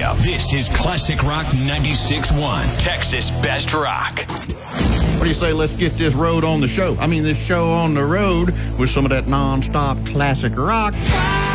Radio. This is Classic Rock 96.1, Texas Best Rock. What do you say, let's get this road on the show? This show on the road with some of that non-stop classic rock.